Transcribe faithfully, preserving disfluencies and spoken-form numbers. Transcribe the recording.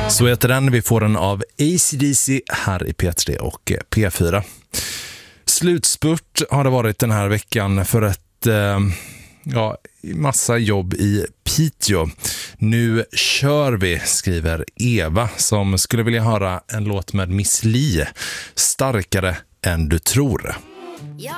Så heter den. Vi får den av A C D C här i P tre och P fyra. Slutspurt har det varit den här veckan för ett eh, ja, massa jobb i Piteå. Nu kör vi, skriver Eva, som skulle vilja höra en låt med Miss Li, Starkare än du tror. Jag